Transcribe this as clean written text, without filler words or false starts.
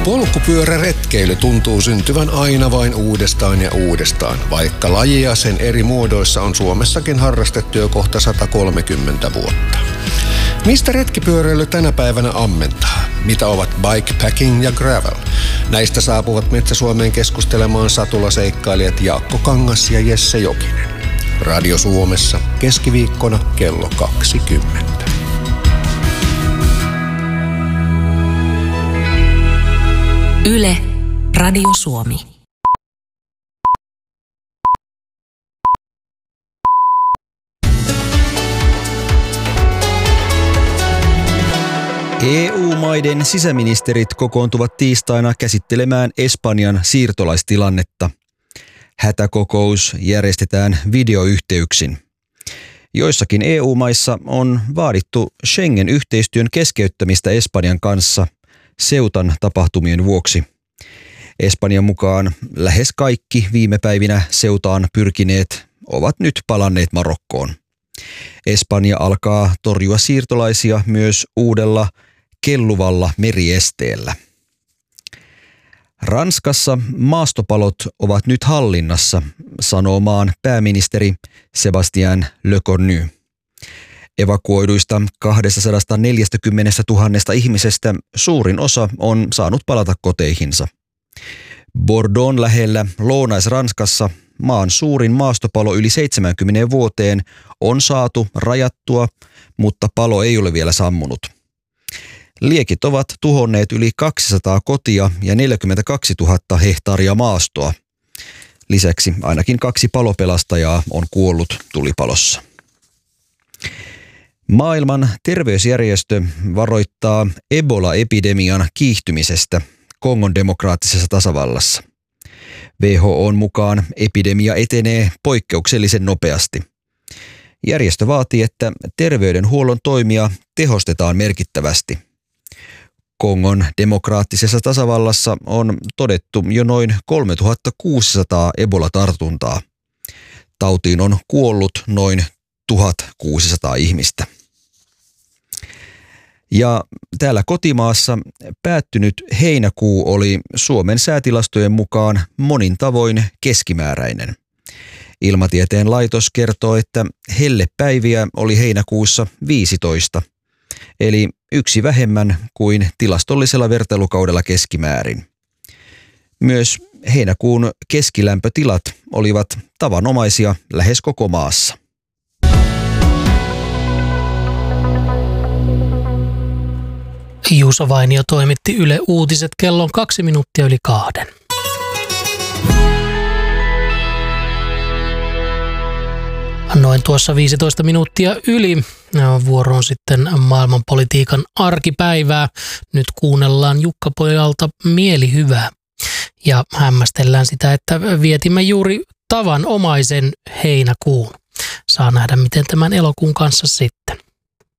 Polkupyöräretkeily tuntuu syntyvän aina vain uudestaan ja uudestaan, vaikka lajia sen eri muodoissa on Suomessakin harrastettu jo kohta 130 vuotta. Mistä retkipyöräily tänä päivänä ammentaa? Mitä ovat bikepacking ja gravel? Näistä saapuvat Metsä-Suomeen keskustelemaan satulaseikkailijat Jaakko Kangas ja Jesse Jokinen. Radio Suomessa keskiviikkona kello 20. Yle, Radio Suomi. EU-maiden sisäministerit kokoontuvat tiistaina käsittelemään Espanjan siirtolaistilannetta. Hätäkokous järjestetään videoyhteyksin. Joissakin EU-maissa on vaadittu Schengen-yhteistyön keskeyttämistä Espanjan kanssa Ceutan tapahtumien vuoksi. Espanjan mukaan lähes kaikki viime päivinä Ceutaan pyrkineet ovat nyt palanneet Marokkoon. Espanja alkaa torjua siirtolaisia myös uudella kelluvalla meriesteellä. Ranskassa maastopalot ovat nyt hallinnassa, sanoo maan pääministeri Sébastien Lecornu. Evakuoiduista 240 000 ihmisestä suurin osa on saanut palata koteihinsa. Bordeaux lähellä Lounais-Ranskassa maan suurin maastopalo yli 70 vuoteen on saatu rajattua, mutta palo ei ole vielä sammunut. Liekit ovat tuhonneet yli 200 kotia ja 42 000 hehtaaria maastoa. Lisäksi ainakin 2 palopelastajaa on kuollut tulipalossa. Maailman terveysjärjestö varoittaa Ebola-epidemian kiihtymisestä Kongon demokraattisessa tasavallassa. WHO:n mukaan epidemia etenee poikkeuksellisen nopeasti. Järjestö vaatii, että terveydenhuollon toimia tehostetaan merkittävästi. Kongon demokraattisessa tasavallassa on todettu jo noin 3600 Ebola-tartuntaa. Tautiin on kuollut noin 1600 ihmistä. Ja täällä kotimaassa päättynyt heinäkuu oli Suomen säätilastojen mukaan monin tavoin keskimääräinen. Ilmatieteen laitos kertoo, että hellepäiviä oli heinäkuussa 15, eli 1 vähemmän kuin tilastollisella vertailukaudella keskimäärin. Myös heinäkuun keskilämpötilat olivat tavanomaisia lähes koko maassa. Juuso Vainio toimitti Yle Uutiset kellon 2 minuuttia yli 2. Noin tuossa 15 minuuttia yli vuoroon sitten maailmanpolitiikan arkipäivää. Nyt kuunnellaan Jukka-pojalta Mielihyvää ja hämmästellään sitä, että vietimme juuri tavanomaisen heinäkuun. Saa nähdä, miten tämän elokuun kanssa sitten.